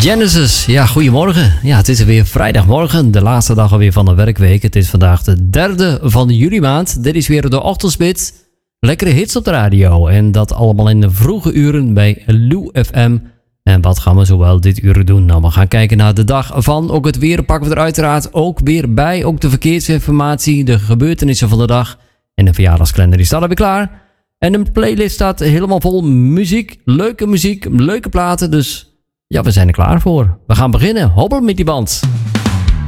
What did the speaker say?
Genesis, ja, goedemorgen. Ja, het is weer vrijdagmorgen, de laatste dag alweer van de werkweek. Het is vandaag de 3e van de juli maand. Dit is weer de ochtendspits. Lekkere hits op de radio. En dat allemaal in de vroege uren bij Lou FM. En wat gaan we zowel dit uur doen? Nou, we gaan kijken naar de dag van. Ook het weer pakken we er uiteraard ook weer bij. Ook de verkeersinformatie, de gebeurtenissen van de dag. En de verjaardagskalender die staat alweer klaar. En de playlist staat helemaal vol muziek, leuke platen. Dus ja, we zijn er klaar voor. We gaan beginnen. Hobbel met die band.